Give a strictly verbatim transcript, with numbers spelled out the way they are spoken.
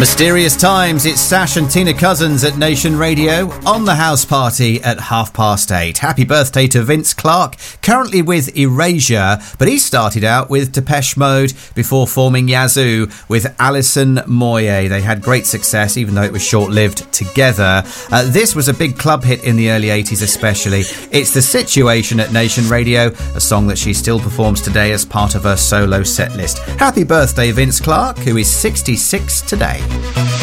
Mysterious times, it's Sash and Tina Cousins at Nation Radio on the house party at half past eight. Happy birthday to Vince Clarke, currently with Erasure, but he started out with Depeche Mode before forming Yazoo with Alison Moyet. They had great success, even though it was short-lived together. Uh, this was a big club hit in the early eighties especially. It's The Situation at Nation Radio, a song that she still performs today as part of her solo set list. Happy birthday, Vince Clarke, who is sixty-six today.